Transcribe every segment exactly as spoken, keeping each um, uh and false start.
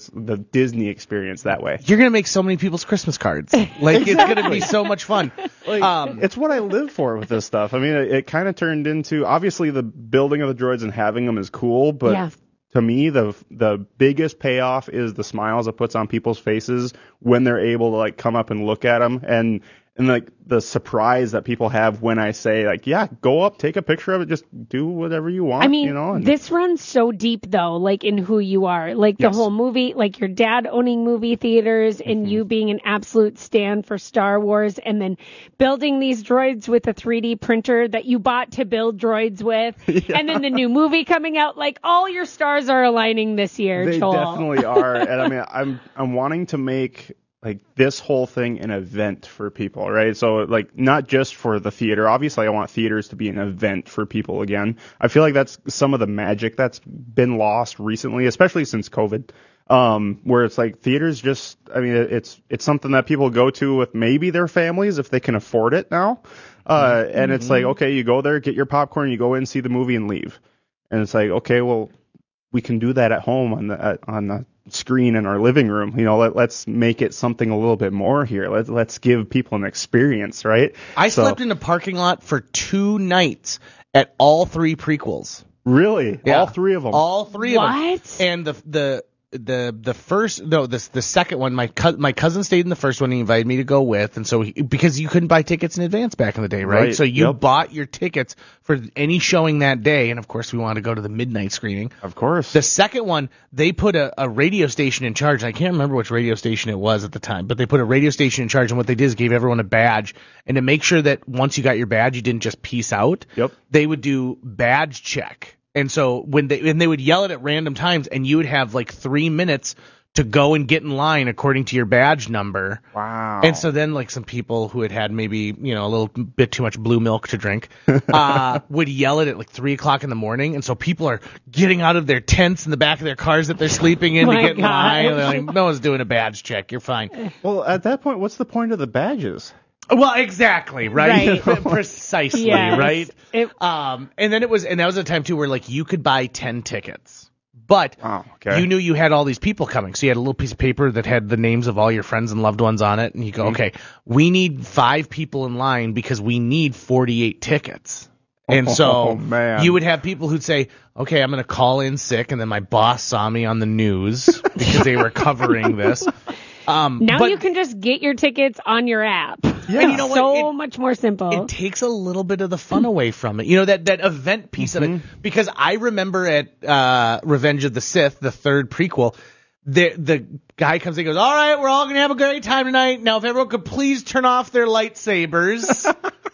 experience the Disney experience that way. You're going to make so many people's Christmas cards. Like, it's going to be so much fun. Like, um, it's what I live for with this stuff. I mean, it, it kind of turned into, obviously, the building of the droids and having them is cool, but yeah. to me, the the biggest payoff is the smiles it puts on people's faces when they're able to, like, come up and look at them. And And, like, the surprise that people have when I say, like, yeah, go up, take a picture of it, just do whatever you want, I mean, you know? And this runs so deep, though, like, in who you are. Like, the yes. whole movie, like, your dad owning movie theaters and mm-hmm. you being an absolute stan for Star Wars, and then building these droids with a three D printer that you bought to build droids with, yeah. and then the new movie coming out. Like, all your stars are aligning this year, They Joel. definitely are. And, I mean, I'm I'm wanting to make... like this whole thing an event for people, right? So like not just for the theater. Obviously I want theaters to be an event for people again. I feel like that's some of the magic that's been lost recently, especially since COVID. Um, where it's like theaters just, I mean, it's, it's something that people go to with maybe their families if they can afford it now. Uh, mm-hmm. and it's like, okay, you go there, get your popcorn, you go in, see the movie and leave. And it's like, okay, well, we can do that at home on the, on the, screen in our living room. You know, let, let's make it something a little bit more here. Let's let's give people an experience, right? I so, slept in a parking lot for two nights at all three prequels. Really? Yeah. All three of them? All three what? of them. What? And the the the the first no the the second one, my co- my cousin stayed in the first one. He invited me to go with, and so he, because you couldn't buy tickets in advance back in the day, right? right. So you yep. bought your tickets for any showing that day, and of course we wanted to go to the midnight screening. Of course. The second one, they put a, a radio station in charge. I can't remember which radio station it was at the time, but they put a radio station in charge, and what they did is gave everyone a badge, and to make sure that once you got your badge, you didn't just peace out. Yep. They would do badge check, and so when they and they would yell it at random times, and you would have like three minutes to go and get in line according to your badge number. Wow. And so then, like, some people who had had maybe, you know, a little bit too much blue milk to drink, uh, would yell it at like three o'clock in the morning. And so people are getting out of their tents in the back of their cars that they're sleeping in My to get in God. line. And they're like, no one's doing a badge check. You're fine. Well, at that point, what's the point of the badges? Well, exactly, right? Right. Precisely, Yes. right? It- um, and then it was, and that was a time too where like you could buy ten tickets. But oh, okay. you knew you had all these people coming, so you had a little piece of paper that had the names of all your friends and loved ones on it, and you go, mm-hmm. okay, we need five people in line because we need forty-eight tickets. And so oh, man. you would have people who'd say, okay, I'm going to call in sick, and then my boss saw me on the news because they were covering this. Um, now but, you can just get your tickets on your app. Yeah. And you know what? so It- much more simple. It takes a little bit of the fun away from it. You know, that, that event piece Mm-hmm. of it. Because I remember at uh, Revenge of the Sith, the third prequel, the the guy comes in and goes, all right, we're all going to have a great time tonight. Now, if everyone could please turn off their lightsabers.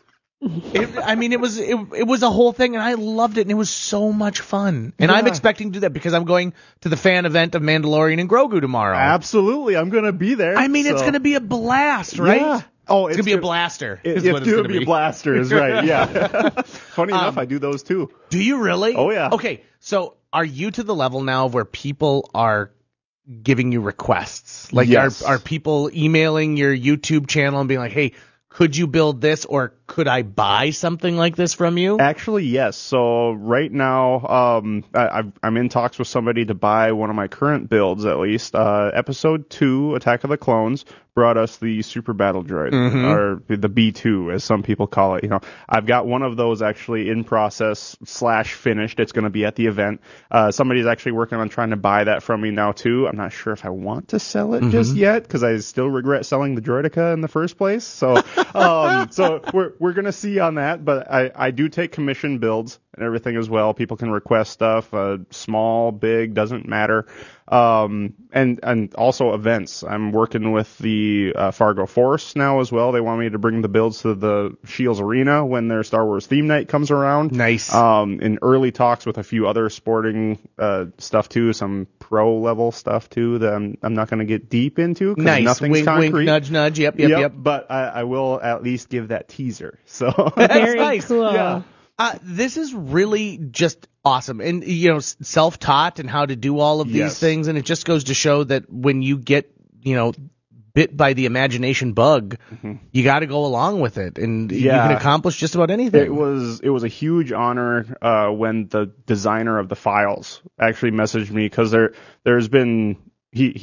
it, I mean, it was it, it was a whole thing, and I loved it, and it was so much fun. And Yeah. I'm expecting to do that because I'm going to the fan event of Mandalorian and Grogu tomorrow. Absolutely. I'm going to be there. I mean, it's so. going to be a blast, right? Yeah. Oh, It's, it's gonna be a gonna- blaster. It, is it's what it's going gonna to be a blaster, is right. Yeah. Funny enough, Um, I do those too. Do you really? Oh, yeah. Okay, so are you to the level now where people are giving you requests? Like, Yes. are are people emailing your YouTube channel and being like, hey, could you build this, or could I buy something like this from you? Actually, yes. So right now, um, I, I've, I'm in talks with somebody to buy one of my current builds, at least. Uh, episode two, Attack of the Clones, brought us the Super Battle Droid, Mhm. or the B two, as some people call it. You know, I've got one of those actually in process slash finished. It's going to be at the event. Uh, somebody's actually working on trying to buy that from me now too. I'm not sure if I want to sell it just yet because I still regret selling the Droidica in the first place. So, um, so we're we're gonna see on that. But I I do take commission builds and everything as well. People can request stuff, uh, small, big, doesn't matter. Um, and, and also events. I'm working with the uh, Fargo Force now as well. They want me to bring the builds to the Shields Arena when their Star Wars theme night comes around. Nice. Um, in early talks with a few other sporting uh, stuff too, some pro level stuff too that I'm, I'm not going to get deep into. 'Cause Nice. Nothing's Wink, concrete. wink, nudge, nudge. Yep, yep, yep. But I, I will at least give that teaser. So That's Very nice. cool. Yeah. Uh, this is really just awesome. And, you know, s- self-taught and how to do all of these Yes. things. And it just goes to show that when you get, you know, bit by the imagination bug, you got to go along with it. And you Yeah. can accomplish just about anything. It was it was a huge honor uh, when the designer of the files actually messaged me because there there's been he